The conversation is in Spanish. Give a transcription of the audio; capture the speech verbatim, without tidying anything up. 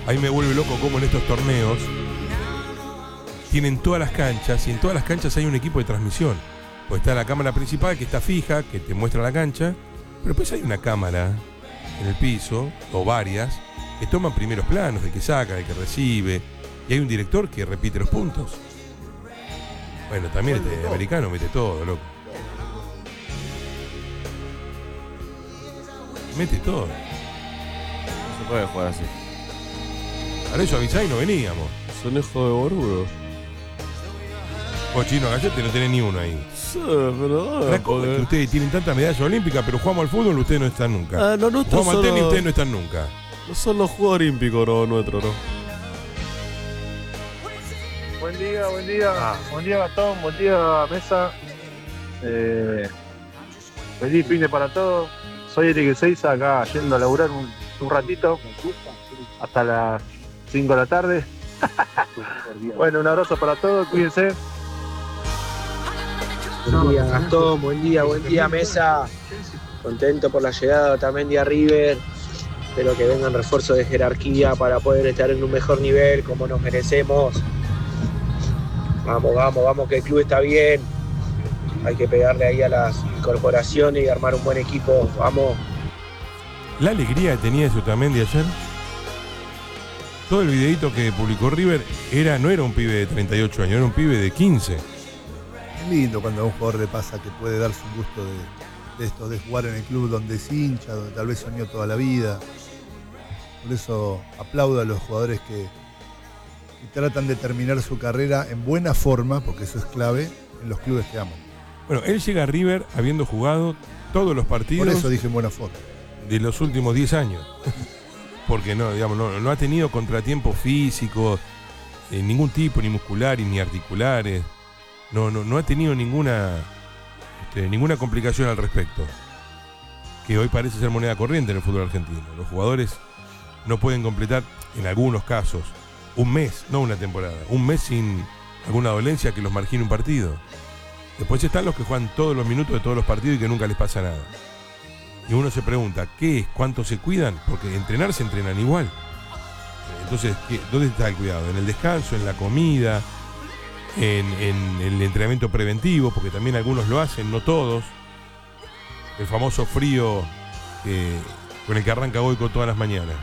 A mí me vuelve loco cómo en estos torneos tienen todas las canchas y en todas las canchas hay un equipo de transmisión. Pues está la cámara principal que está fija, que te muestra la cancha, pero después hay una cámara en el piso, o varias, que toman primeros planos, de que saca, de que recibe, y hay un director que repite los puntos. Bueno, también este americano mete todo, loco. Mete todo. No se puede jugar así. Para eso avisá y no veníamos. Son hijo de boludo. Vos, Chino, Gallete no tenés ni uno ahí. Sí, pero... Ahora, ¿cómo es que ustedes tienen tantas medallas olímpicas, pero jugamos al fútbol, ustedes no están nunca? Ah, no, no jugamos solo... al tenis, ustedes no están nunca. No son los Juegos Olímpicos, no, nuestro, no. Buen día, buen día. Ah. Buen día, Gastón. Buen día, Mesa. Eh, feliz fin de para todos. Soy Eric Ezeiza, acá yendo a laburar un, un ratito. Hasta las cinco de la tarde. Bueno, un abrazo para todos. Cuídense. Buen día, Gastón. Buen día, buen día, Mesa. Contento por la llegada de Otamendi a River. Espero que vengan refuerzos de jerarquía para poder estar en un mejor nivel como nos merecemos. Vamos, vamos, vamos, que el club está bien. Hay que pegarle ahí a las incorporaciones y armar un buen equipo. Vamos. La alegría que tenía ese Otamendi ayer. Todo el videito que publicó River era, no era un pibe de treinta y ocho años, era un pibe de quince. Es lindo cuando a un jugador le pasa que puede darse un gusto de, de esto, de jugar en el club donde es hincha, donde tal vez soñó toda la vida. Por eso aplaudo a los jugadores que, que tratan de terminar su carrera en buena forma, porque eso es clave, en los clubes que aman. Bueno, él llega a River habiendo jugado todos los partidos. Por eso dije en buena forma. De los últimos diez años. Porque no, digamos, no, no ha tenido contratiempos físicos, eh, ningún tipo, ni musculares, ni articulares. No, no, no ha tenido ninguna, este, ninguna complicación al respecto. Que hoy parece ser moneda corriente en el fútbol argentino. Los jugadores no pueden completar, en algunos casos, un mes, no una temporada, un mes sin alguna dolencia que los margine un partido. Después están los que juegan todos los minutos de todos los partidos y que nunca les pasa nada. Y uno se pregunta, ¿qué es? ¿Cuánto se cuidan? Porque entrenar se entrenan igual. Entonces, ¿qué? ¿Dónde está el cuidado? ¿En el descanso? ¿En la comida? En, en el entrenamiento preventivo? Porque también algunos lo hacen, no todos. El famoso frío eh, con el que arranca Goico todas las mañanas.